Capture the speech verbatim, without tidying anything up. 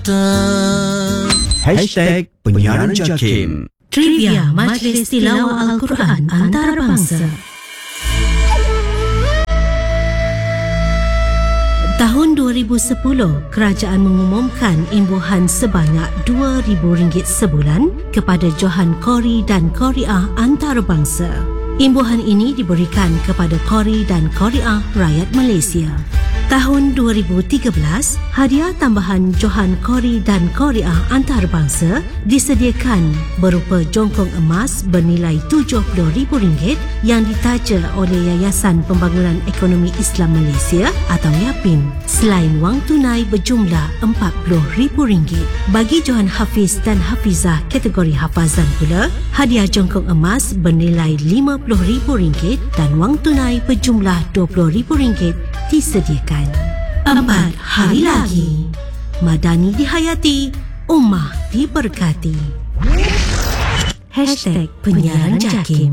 Mata. Hashtag Penyiaran Jakim. Trivia Majlis Tilawah Al-Quran Antarabangsa. Tahun dua ribu sepuluh, kerajaan mengumumkan imbuhan sebanyak dua ribu ringgit sebulan kepada Johan Qori dan Qoriah antarabangsa. Imbuhan ini diberikan kepada Qori dan Qoriah rakyat Malaysia. Tahun dua ribu tiga belas, hadiah tambahan Johan Qori dan Qoriah antarabangsa disediakan berupa jongkong emas bernilai tujuh puluh ribu ringgit yang ditaja oleh Yayasan Pembangunan Ekonomi Islam Malaysia atau YAPIM, selain wang tunai berjumlah empat puluh ribu ringgit. Bagi Johan Hafiz dan Hafizah kategori hafazan pula, hadiah jongkong emas bernilai lima puluh ribu ringgit dan wang tunai berjumlah dua puluh ribu ringgit disediakan. Empat hari lagi, Madani dihayati, Ummah diberkati. Hashtag Penyiaran Jakim.